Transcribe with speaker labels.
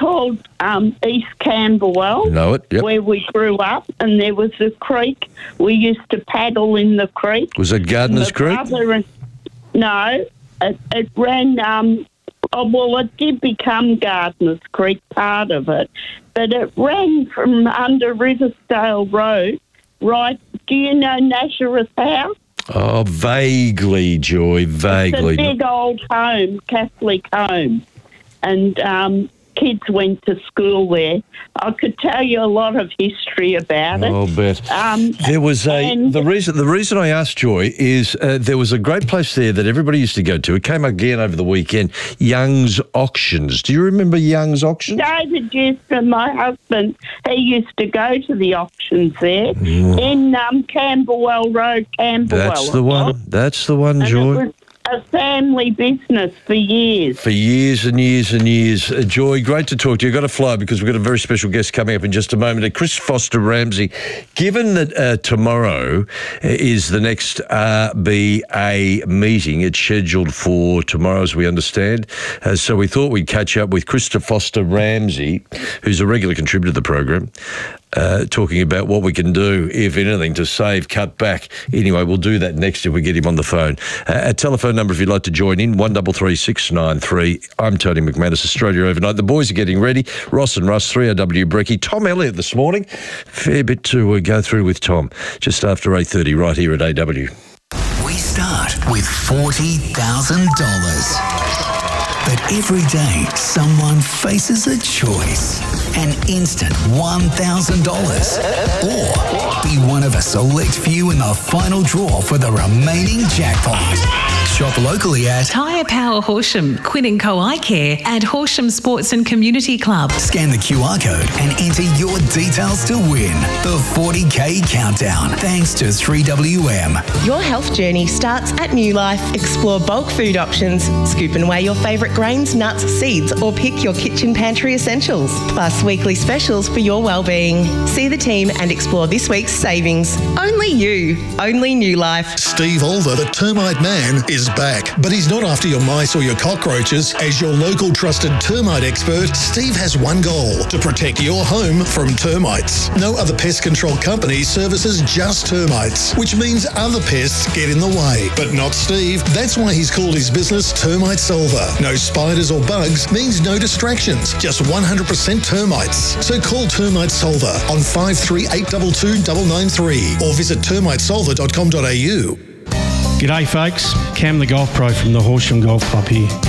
Speaker 1: called East Camberwell.
Speaker 2: Know it, yep.
Speaker 1: Where we grew up, and there was a creek. We used to paddle in the creek.
Speaker 2: Was it Gardeners Creek?
Speaker 1: No, it ran... it did become Gardeners Creek, part of it. But it ran from under Riversdale Road, right... Do you know Nazareth House?
Speaker 2: Oh, vaguely, Joy, vaguely.
Speaker 1: It's a big old home, Catholic home. And kids went to school there. I could tell you a lot of history about it.
Speaker 2: I'll bet. There was the reason I asked, Joy, is there was a great place there that everybody used to go to. It came again over the weekend, Young's Auctions. Do you remember Young's Auctions?
Speaker 1: David Houston, my husband, he used to go to the auctions there in Camberwell Road, Camberwell.
Speaker 2: That's the one, Joy.
Speaker 1: It was a family business for years.
Speaker 2: For years and years and years. Joy, great to talk to you. I've got to fly because we've got a very special guest coming up in just a moment. Chris Foster Ramsey. Given that tomorrow is the next RBA meeting, it's scheduled for tomorrow, as we understand. So we thought we'd catch up with Chris Foster Ramsey, who's a regular contributor to the program. Talking about what we can do, if anything, to save, cut back. Anyway, we'll do that next if we get him on the phone. A telephone number if you'd like to join in, 133693. I'm Tony McManus, Australia Overnight. The boys are getting ready. Ross and Russ, 3OW Brecky. Tom Elliott this morning. Fair bit to go through with Tom just after 8:30 right here at AW.
Speaker 3: We start with $40,000. But every day, someone faces a choice. An instant $1,000. Or be one of a select few in the final draw for the remaining jackpot. Shop locally at
Speaker 4: Tyre Power Horsham, Quinn & Co Eye Care and Horsham Sports and Community Club.
Speaker 3: Scan the QR code and enter your details to win the 40K Countdown. Thanks to 3WM.
Speaker 5: Your health journey starts at New Life. Explore bulk food options, scoop and weigh your favourite grains, nuts, seeds, or pick your kitchen pantry essentials. Plus weekly specials for your well-being. See the team and explore this week's savings. Only you. Only New Life.
Speaker 6: Steve Olver, the termite man, is back. But he's not after your mice or your cockroaches. As your local trusted termite expert, Steve has one goal: to protect your home from termites. No other pest control company services just termites, which means other pests get in the way. But not Steve. That's why he's called his business Termite Solver. No spiders or bugs means no distractions. Just 100% termites. So call Termite Solver on 53822 993 or visit termitesolver.com.au.
Speaker 7: G'day folks, Cam the Golf Pro from the Horsham Golf Club here.